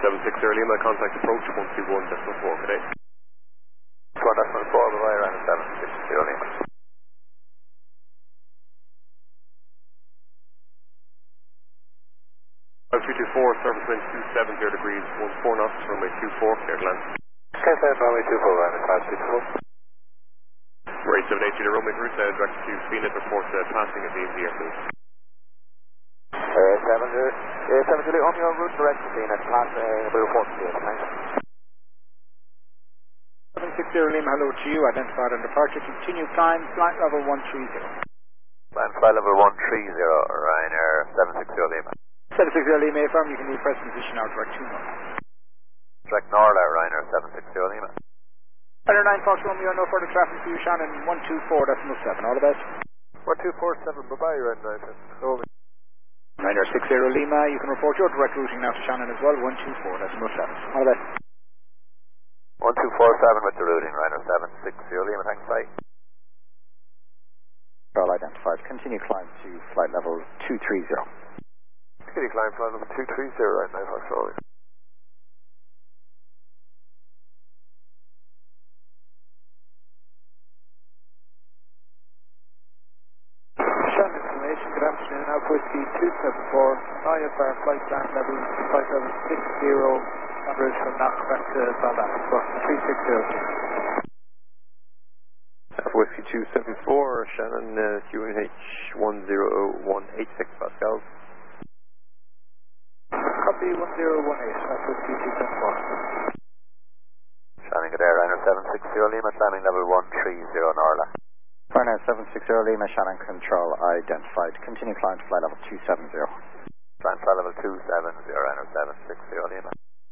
760 Lima, contact approach 121.4, good day. 1.4, bye-bye, Ryanair 760 Lima. Altitude 24, surface wind 270 degrees, 14 knots, runway 24, clear to land. Okay, sir, runway 24, Ryanair 760. Rate 780 runway route, direct to Phoenix, report passing at the air, please. 70 on your route, direct to Phoenix, pass, we report to you, thanks. 760 Lima, hello to you, identified on departure, continue climb, flight level 130. Climb flight level 130, Ryanair 760 Lima. 760 Lima, affirm you can leave present position now, direct to Norla. Direct Norla, Ryanair 760 Lima. Ryanair 9 Fox Romeo, no further traffic for you, Shannon 124.7, all the best. 1247, bye-bye, Ryanair 9. Ryanair 60 Lima, you can report your direct routing now to Shannon as well, 124.7, all the best. 1247 with the routing, Ryanair 760 Lima, thanks, bye. All identified, continue climb to flight level 230. Continue climb flight level 230, Ryanair 9 Fox Romeo. Good afternoon, Alpha Whiskey 274, IFR flight plan level 60, en route from NAC back to Baldac, 360. Alpha Whiskey 274, Shannon, QNH 10186 Pascal. Copy 1018, Alpha Whiskey 274. Shannon, good day, Ryanair 760 Lima, climbing level 130 Norla. Ryanair 760 Lima, Shannon control identified. Continue climb to flight level 270. Climb flight level 270, Ryanair 760 Lima.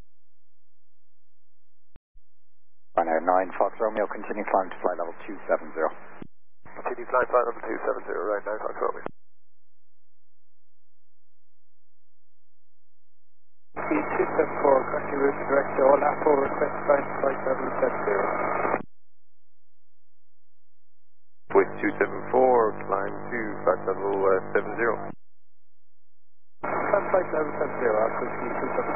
Ryanair 9 Fox Romeo, continue climb to flight level 270. Continue climb flight level 270, Ryanair 9 Fox Romeo. 274, country route direct to all APO, request climb flight level 70. With 274, climb to flight level 70. Climb flight level 70, Alpha Whiskey 274.